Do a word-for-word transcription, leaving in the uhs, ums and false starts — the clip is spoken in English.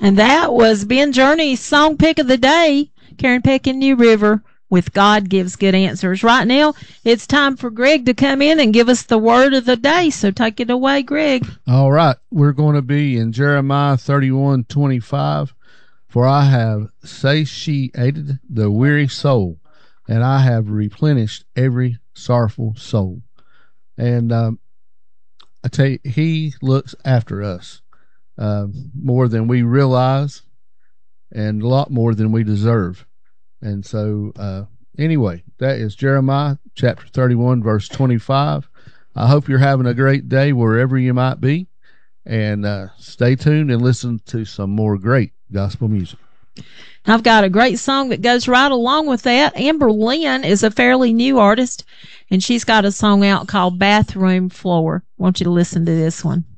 And that was Ben Journey's song pick of the day, Karen Peck and New River with God Gives Good Answers. Right now, it's time for Greg to come in and give us the word of the day. So take it away, Greg. All right. We're going to be in Jeremiah thirty-one twenty-five. For I have satiated the weary soul, and I have replenished every sorrowful soul. And um, I tell you, he looks after us uh, more than we realize and a lot more than we deserve. And so, uh, anyway, that is Jeremiah chapter thirty-one, verse twenty-five. I hope you're having a great day wherever you might be. And uh, stay tuned and listen to some more great gospel music. I've got a great song that goes right along with that. Amber Lynn is a fairly new artist, and she's got a song out called Bathroom Floor. I want you to listen to this one.